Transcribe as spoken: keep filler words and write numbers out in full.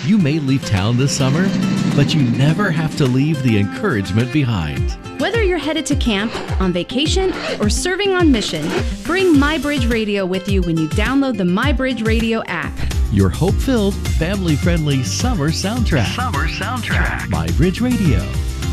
You may leave town this summer, but you never have to leave the encouragement behind. Whether you're headed to camp, on vacation, or serving on mission, bring MyBridge Radio with you when you download the MyBridge Radio app. Your hope-filled, family-friendly summer soundtrack. Summer soundtrack. MyBridge Radio.